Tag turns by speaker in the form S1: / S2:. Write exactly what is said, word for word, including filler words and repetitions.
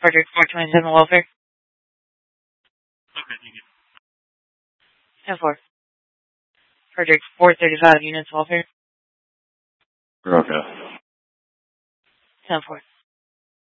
S1: Frederick four twenty-seven welfare.
S2: Okay, thank you.
S1: ten four. Frederick four thirty-five units welfare.
S3: Okay.
S1: ten four.